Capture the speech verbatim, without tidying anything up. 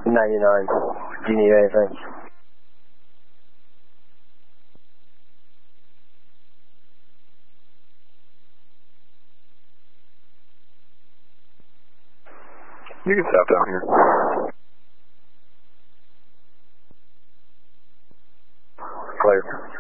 ninety-nine. Do you need anything? You can stop down here. Clear.